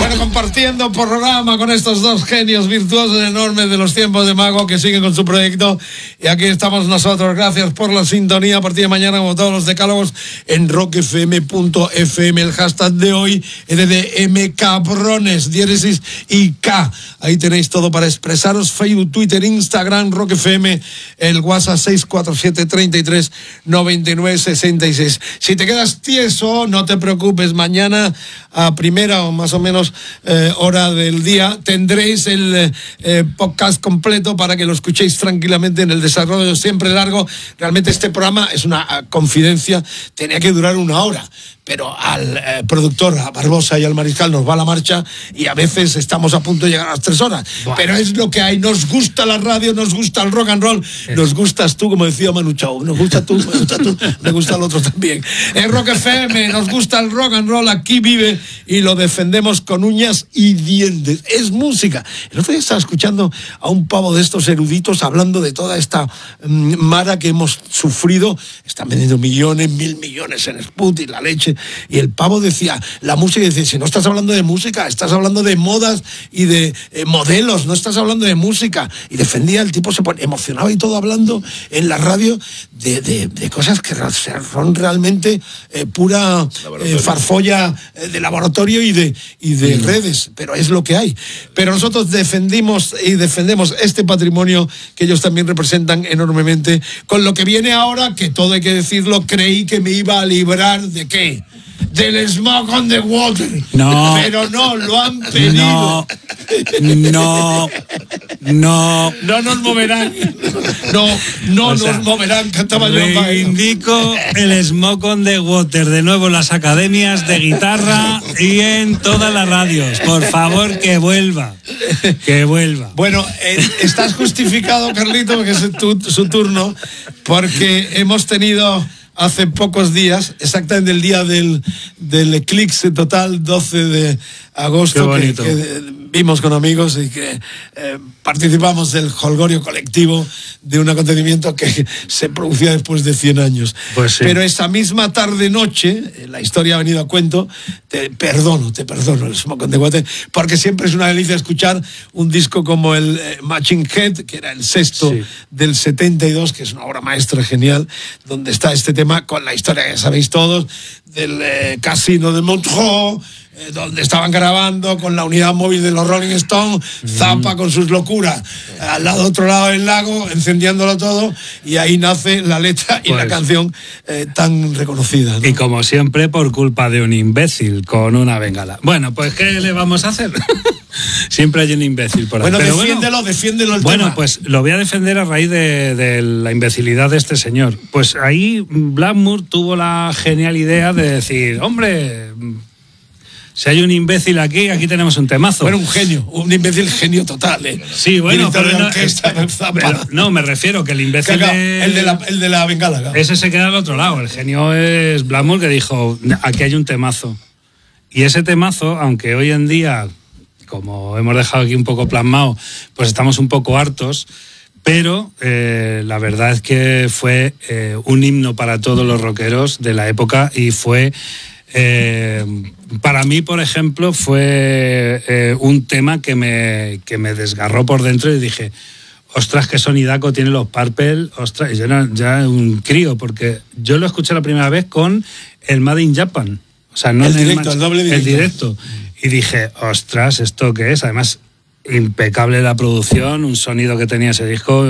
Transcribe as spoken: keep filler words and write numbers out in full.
Bueno, compartiendo programa con estos dos genios virtuosos enormes de los tiempos de Mago que siguen con su proyecto. Y aquí estamos nosotros. Gracias por la sintonía. A partir de mañana, como todos los decálogos, en rock f m punto f m. El hashtag de hoy, L D M cabrones, diéresis y K. Ahí tenéis todo para expresaros. Facebook, Twitter, Instagram, Rock F M, el WhatsApp seis cuatro siete, treinta y tres, noventa y nueve, sesenta y seis. Si te quedas tieso, no te preocupes. Mañana, a primera o más o menos eh, hora del día, tendréis el eh, podcast completo para que lo escuchéis tranquilamente en el desarrollo siempre largo. Realmente este programa es una confidencia, tenía que durar una hora, pero al eh, productor, a Barbosa y al Mariscal nos va la marcha y a veces estamos a punto de llegar a las tres horas. Bueno. Pero es lo que hay. Nos gusta la radio, nos gusta el rock and roll, sí. Nos gustas tú, como decía Manu Chao. Nos gusta tú, me gusta tú, me gusta el otro también. En Rock F M nos gusta el rock and roll, aquí vive y lo defendemos con uñas y dientes. Es música. El otro día estaba escuchando a un pavo de estos eruditos hablando de toda esta mmm, mara que hemos sufrido. Están vendiendo millones, mil millones en Sput y la leche. Y el pavo decía, la música, dice, si no estás hablando de música, estás hablando de modas y de eh, modelos, no estás hablando de música. Y defendía, el tipo se pone, emocionaba y todo hablando en la radio de, de, de cosas que son realmente eh, pura eh, farfolla eh, de laboratorio y de, y de mm. redes, pero es lo que hay. Pero nosotros defendimos y defendemos este patrimonio que ellos también representan enormemente. Con lo que viene ahora, que todo hay que decirlo, creí que me iba a librar de ¿qué? Del Smoke on the Water. No. Pero no, lo han pedido. No. No. No. No nos moverán. No, no o sea, nos moverán, cantaba yo. Reivindico el Smoke on the Water de nuevo en las academias de guitarra y en todas las radios. Por favor, que vuelva. Que vuelva. Bueno, eh, estás justificado, Carlito, porque es tu, su turno, porque hemos tenido hace pocos días, exactamente el día del, del eclipse total, doce de agosto, que, que vimos con amigos y que eh, participamos del jolgorio colectivo de un acontecimiento que se producía después de cien años. Pues sí. Pero esa misma tarde-noche, la historia ha venido a cuento, te perdono, te perdono el Smoke on the Water, porque siempre es una delicia escuchar un disco como el eh, Machine Head, que era el sexto sí. del setenta y dos, que es una obra maestra genial, donde está este tema con la historia que sabéis todos, del eh, casino de Montreux, eh, donde estaban grabando con la unidad móvil de los Rolling Stones, mm. Zappa con sus locuras, al lado otro lado del lago, encendiéndolo todo, y ahí nace la letra y pues, la canción eh, tan reconocida, ¿no? Y como siempre, por culpa de un imbécil con una bengala. Bueno, pues ¿qué le vamos a hacer? Siempre hay un imbécil por ahí. Bueno, Pero defiéndelo, bueno, defiéndelo el bueno, tema. pues lo voy a defender a raíz de, de la imbecilidad de este señor. Pues ahí Blackmore tuvo la genial idea de decir, hombre, si hay un imbécil aquí, aquí tenemos un temazo. Bueno, un genio, un imbécil genio total, ¿eh? Sí, bueno, pero no, orquesta, eh, pero no, me refiero que el imbécil Caga, de, el de la el de la bengala, claro. Ese se queda al otro lado. El genio es Blackmore, que dijo, aquí hay un temazo. Y ese temazo, aunque hoy en día, como hemos dejado aquí un poco plasmado, pues estamos un poco hartos, pero eh, la verdad es que fue eh, un himno para todos los rockeros de la época y fue, eh, para mí, por ejemplo, fue eh, un tema que me, que me desgarró por dentro y dije, ostras, qué sonidaco tienen los Purple, ostras, y yo era ya un crío, porque yo lo escuché la primera vez con el Made in Japan. O sea, no el el directo, el doble directo. El directo. Y dije, ostras, ¿esto qué es? Además, impecable la producción, un sonido que tenía ese disco